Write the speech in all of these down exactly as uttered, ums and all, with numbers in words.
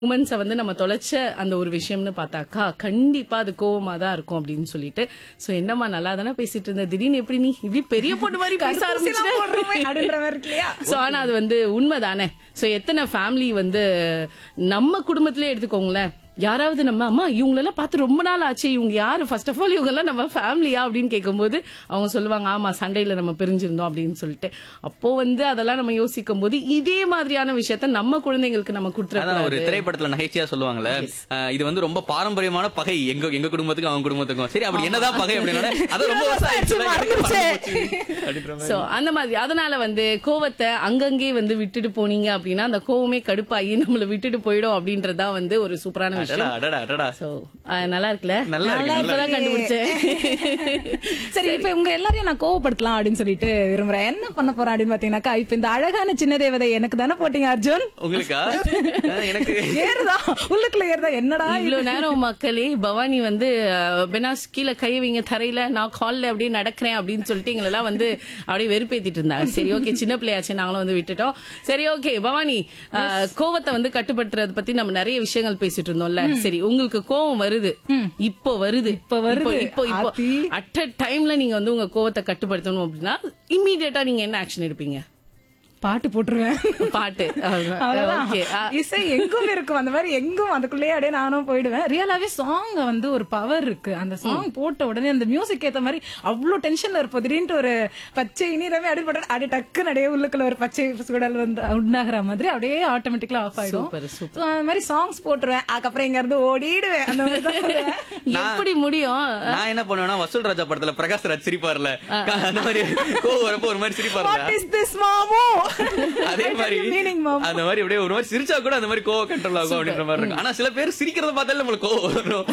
உமன்ஸை வந்து நம்ம தொலைச்ச அந்த ஒரு விஷயம்னு பார்த்தாக்கா கண்டிப்பா அது கோவமா தான் இருக்கும் அப்படின்னு சொல்லிட்டு சோ என்னம்மா நல்லா தானே பேசிட்டு இருந்த திடீர்னு எப்படி நீ இப்படி பெரிய பொண்ணு மாதிரி பேச ஆரம்பிச்சுட்ட சோ ஆனா அது வந்து உண்மைதானே சோ எத்தனை ஃபேமிலி வந்து நம்ம குடும்பத்திலே எடுத்துக்கோங்களேன் யாராவது நம்ம அம்மா இவங்களெல்லாம் பார்த்து ரொம்ப நாள் ஆச்சு இவங்க யாரு ஃபர்ஸ்ட் ஆஃப் ஆல் இவங்க எல்லாம் நம்ம ஃபேமிலியா அப்படின்னு கேட்கும்போது அவங்க சொல்லுவாங்க ஆமா சண்டையில நம்ம பிரிஞ்சிருந்தோம் அப்படின்னு சொல்லிட்டு அப்போ வந்து அதெல்லாம் நம்ம யோசிக்கும் போது இதே மாதிரியான விஷயத்த நம்ம குழந்தைங்களுக்கு நம்ம அதான் கொடுத்துருக்கோம் ஒரு திரைப்படத்துல நகைச்சியா சொல்லுவாங்க இது வந்து ரொம்ப பாரம்பரியமான பகை எங்க எங்க குடும்பத்துக்கும் அவங்க குடும்பத்துக்கும் சரி அப்படி என்னதான் பகை அப்படின்னா அது ரொம்ப வருஷம் ஆயிடுச்சு சோ அந்த மாதிரி அதனால வந்து கோவத்தை அங்கங்கே வந்து விட்டுட்டு போனீங்க அப்படின்னா அந்த கோவமே கடுப்பாகி நம்மள விட்டுட்டு போயிடும் அப்படின்றதா வந்து ஒரு சூப்பரான விஷயம் அடடா, அடடா, அடடா. So, அஹ், நல்லா இருக்குல்ல நல்லா இருக்கு, நல்லா இப்பதான் கண்டுபிடிச்சேன் சரி இப்ப உங்க எல்லாரையும் நான் கோவப்படுத்தலாம் அப்படின்னு சொல்லிட்டு விரும்புறேன் என்ன பண்ண போறேன் அப்படின்னு பாத்தீங்கன்னாக்கா இப்ப இந்த அழகான சின்ன தேவதை எனக்கு தானே போட்டீங்க அர்ஜுன் உங்களுக்கா அஹ், எனக்கு ஏறுதா உள்ளுக்குள்ள ஏறுதா என்னடா இவ்வளவு நேரம் மக்களே பவானி வந்து அஹ், பெனாஸ் கீழே கை வைங்க தரையில நான் கால்ல அப்படியே நடக்கிறேன் அப்படின்னு சொல்லிட்டு எங்களெல்லாம் வந்து அப்படியே வெறுப்பேத்திட்டு இருந்தாங்க சரி ஓகே சின்ன பிள்ளையாச்சு நாங்களும் வந்து விட்டுட்டோம் சரி ஓகே பவானி அஹ், கோவத்தை வந்து கட்டுப்படுத்துறத பத்தி நம்ம நிறைய விஷயங்கள் பேசிட்டு இருந்தோம்ல சரி உங்களுக்கு கோவம் வருது இப்போ வருது இப்ப வருது. இப்போ இப்போ ஆத்தி. அட் அ டைம்ல நீங்க வந்து உங்க கோவத்தை கட்டுப்படுத்தணும் அப்படின்னா இம்மீடியட்டா நீங்க என்ன ஆக்ஷன் எடுப்பீங்க பாட்டு போட்டுருவேன் பாட்டு அவ்வளவுதான். ஓகே இசை எங்கும் இருக்கும் அந்த மாதிரி எங்கும் அதுக்குள்ளேயே அப்படியே நானும் போயிடுவேன் ரியலாவே சாங் வந்து ஒரு பவர் இருக்கு அந்த சாங் போட்ட உடனே அந்த மியூசிக் ஏத்த மாதிரி அவ்வளவு டென்ஷன்ல இருப்போம் திடீர்னு ஒரு பச்சை இனிரவே அப்படியே போட்டு அப்படியே டக்கு நடைய உள்ளுக்குள்ள ஒரு பச்சை சுடல் வந்து உண்டாகிற மாதிரி அப்படியே ஆட்டோமேட்டிக்கலா ஆஃப் ஆயிடும் சூப்பர் சூப்பர் So, அந்த மாதிரி சாங்ஸ் போட்டுருவேன் அதுக்கப்புறம் இங்க இருந்து ஓடிடுவேன் அந்த மாதிரி தான் பண்ணுவேன். எப்படி முடியும் நான் என்ன பண்ணுவேன்னா வசூல் ராஜா படத்துல பிரகாஷ் ராஜ் சிரிப்பார்ல அந்த மாதிரி கோவம் வரப்போ ஒரு மாதிரி சிரிப்பார்ல What is this, மாமு? அதே மாதிரி Meaning, மாமு. அந்த மாதிரி அப்படியே ஒரு மாதிரி சிரிச்சா கூட அந்த மாதிரி கோவம் கண்ட்ரோல் ஆகும் அப்படின்ற மாதிரி இருக்கும் ஆனா சில பேர் சிரிக்கிறத பார்த்தாலே நம்மளுக்கு கோவம் வரும்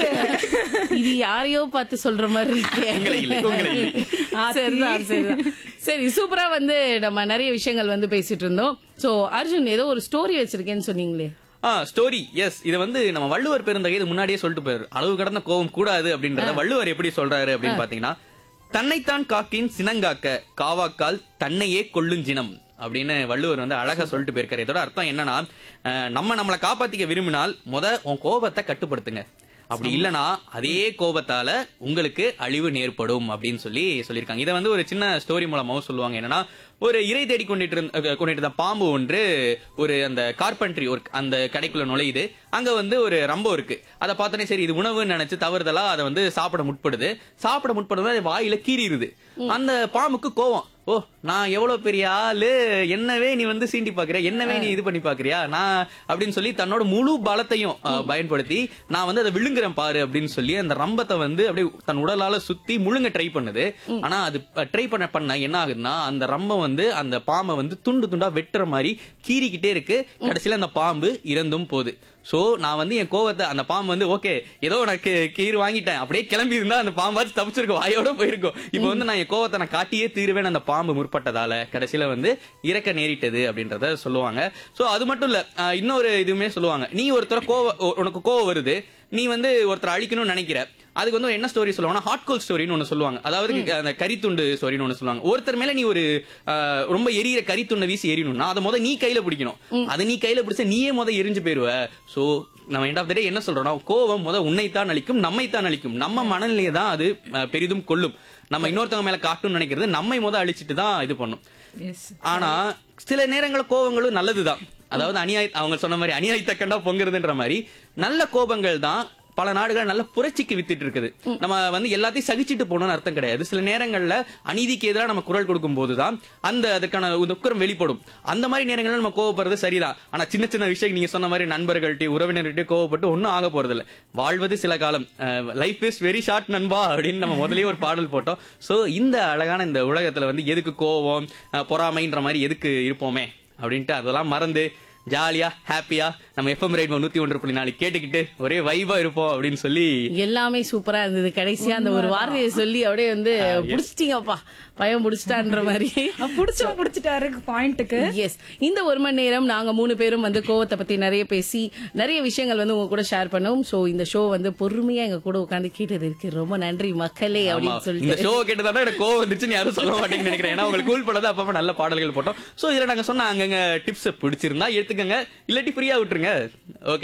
இது யாரையோ பார்த்து சொல்ற மாதிரி இருக்கே. உங்களை இல்லை, உங்களை இல்லை. சரிதான் சரிதான் சரி சூப்பரா வந்து நம்ம நிறைய விஷயங்கள் வந்து பேசிட்டு இருந்தோம் சோ அர்ஜுன் ஏதோ ஒரு ஸ்டோரி வச்சிருக்கேன்னு சொன்னீங்களே ஆ ஸ்டோரி எஸ் இது வந்து நம்ம வள்ளுவர் பெருந்தகை இது முன்னாடியே சொல்லிட்டு போயிரு அளவு கடந்த கோவம் கூடாது அப்படின்றத வள்ளுவர் எப்படி சொல்றாரு அப்படின்னு பாத்தீங்கன்னா தன்னைத்தான் காக்கின் சினங்காக்க காவாக்கால் தன்னையே கொள்ளுஞ்சினம் அப்படின்னு வள்ளுவர் வந்து அழகா சொல்லிட்டு போயிருக்காரு இதோட அர்த்தம் என்னன்னா அஹ், நம்ம நம்மளை காப்பாத்திக்க விரும்பினால் முத உன் கோபத்தை கட்டுப்படுத்துங்க அப்படி இல்லனா அதே கோபத்தால உங்களுக்கு அழிவு நேர்படும் அப்படின்னு சொல்லி சொல்லியிருக்காங்க இதை வந்து ஒரு சின்ன ஸ்டோரி மூலமாவும் சொல்லுவாங்க என்னன்னா ஒரு இறை தேடி கொண்டுட்டு இருந்த கொண்டுட்டு இருந்த பாம்பு ஒன்று ஒரு அந்த கார்பென்ட்ரி ஒர்க் அந்த கடைக்குள்ள நுழையுது அங்க வந்து ஒரு ரம்பம் இருக்கு அதை பார்த்தோன்னே சரி இது உணவுன்னு நினைச்சு தவறுதலா அதை வந்து சாப்பிட முற்படுது சாப்பிட முற்படும்போது அது வாயில கீறிடுது அந்த பாம்புக்கு கோவம் ஓ நான் எவ்வளவு பெரிய ஆளு என்னவே நீ வந்து சீண்டி பாக்குறியா என்னவே நீ இது பண்ணி பாக்குறியா நான் அப்படின்னு சொல்லி தன்னோட முழு பலத்தையும் அஹ், பயன்படுத்தி நான் வந்து அதை விழுங்குறேன் பாரு அப்படின்னு சொல்லி அந்த ரம்பத்தை வந்து அப்படியே தன் உடலால சுத்தி முழுங்க ட்ரை பண்ணுது ஆனா அது ட்ரை பண்ண பண்ண என்ன ஆகுதுன்னா அந்த ரம்பம் வந்து அந்த பாம்பை வந்து துண்டு துண்டா வெட்டுற மாதிரி கீறிக்கிட்டே இருக்கு கடைசியில அந்த பாம்பு இறந்தும் போகுது சோ நான் வந்து என் கோவத்தை அந்த பாம்பு வந்து ஓகே ஏதோ எனக்கு கீறு வாங்கிட்டேன் அப்படியே கிளம்பி இருந்தா அந்த பாம்பாச்சு தப்பிச்சிருக்கும் வாயோட போயிருக்கும் இப்ப வந்து நான் என் கோவத்தை நான் காட்டியே தீருவேன் அந்த பாம்பு முற்பட்டதால கடைசியில வந்து இறக்க நேரிட்டது அப்படின்றத சொல்லுவாங்க சோ அது மட்டும் இல்ல அஹ், இன்னொரு இதுவுமே சொல்லுவாங்க நீ ஒருத்தர் கோவ உனக்கு கோவம் வருது நீ வந்து ஒருத்தர் அழிக்கணும்னு நினைக்கிற அதுக்கு வந்து என்ன ஸ்டோரி சொல்லுவாங்கன்னா ஹாட் கோல் ஸ்டோரின்னு ஒன்னு சொல்லுவாங்க அதாவது அந்த கரித்துண்டு ஸ்டோரின்னு ஒன்னு சொல்லுவாங்க ஒருத்தர் மேல நீ ஒரு அஹ், ரொம்ப எரியிற கரித்துண்டை வீசி எரியணும்னா அதை முத நீ கையில பிடிக்கணும் அதை நீ கையில பிடிச்ச நீயே முத எரிஞ்சு போயிருவ சோ நம்ம எண்ட் ஆஃப் த டே என்ன சொல்றோம்னா கோவம் முத உன்னைத்தான் அழிக்கும் நம்மைத்தான் அழிக்கும் நம்ம மனநிலையை தான் அது அஹ், பெரிதும் கொள்ளும் நம்ம இன்னொருத்தவங்க மேல காட்டணும்னு நினைக்கிறது நம்மை முத அழிச்சிட்டு தான் இது பண்ணும் Yes. ஆனா சில நேரங்கள் கோபங்களும் நல்லதுதான் அதாவது அநியாய அவங்க சொன்ன மாதிரி அநியாயத்தை கண்டா பொங்குறதுன்ற மாதிரி நல்ல கோபங்கள் தான் பல நாடுகள் நல்ல புரட்சிக்கு வித்துட்டு இருக்குது நம்ம வந்து எல்லாத்தையும் சகிச்சுட்டு போகணும்னு அர்த்தம் கிடையாது சில நேரங்கள்ல அநீதிக்கு எதிராக நம்ம குரல் கொடுக்கும் போதுதான் அந்த அதுக்கான துக்கரம் வெளிப்படும் அந்த மாதிரி நேரங்கள்ல நம்ம கோவப்படுறது சரிதான் ஆனா சின்ன சின்ன விஷயம் நீங்க சொன்ன மாதிரி நண்பர்கள்ட்ட உறவினர்கிட்ட கோவப்பட்டு ஒன்னும் ஆக போறது இல்ல வாழ்வது சில காலம் லைஃப் இஸ் வெரி ஷார்ட் நண்பா அப்படின்னு நம்ம முதல்லயே ஒரு பாடல் போட்டோம் சோ இந்த அழகான இந்த உலகத்துல வந்து எதுக்கு கோவம் அஹ், பொறாமைன்ற மாதிரி எதுக்கு இருப்போமே அப்படின்ட்டு அதெல்லாம் மறந்து ஜாலியா ஹாப்பியா நம்ம எஃப்எம் ரேடியோ நூத்தி ஒன்று புள்ளி நாலு கேட்டுக்கிட்டு ஒரே வைபா இருப்போம் அப்படின்னு சொல்லி எல்லாமே சூப்பரா இருந்தது கடைசியா அந்த ஒரு வார்த்தையை சொல்லி அப்படியே வந்து புடிச்சிட்டீங்கப்பா பயம் புடிச்சிட்டான்ற மாதிரி புடிச்சவன் புடிச்சிட்டாரு பாயிண்ட்டுக்கு எஸ் இந்த ஒரு மணி நேரம் நாங்க மூணு பேரும் வந்து கோவத்தை பத்தி நிறைய பேசி நிறைய விஷயங்கள் வந்து உங்க கூட ஷேர் பண்ணோம் சோ இந்த ஷோ வந்து பொறுமையா எங்க கூட உட்காந்து கேட்டது இருக்கு ரொம்ப நன்றி மக்களே அப்படின்னு இந்த சொல்லிட்டு ஷோ கேட்டதால எனக்கு கோவம் வந்துச்சுன்னு யாரும் சொல்ல மாட்டேங்கன்னு நினைக்கிறேன் ஏன்னா உங்களுக்கு கூல் பண்ணது அப்பப்ப நல்ல பாடல்கள் போட்டோம் சோ இதுல நாங்க சொன்ன அங்கங்க டிப்ஸ் பிடிச்சிருந்தா எடுத்துக்கங்க இல்லாட்டி ஃப்ரீயா விட்டுருங்க ஓகே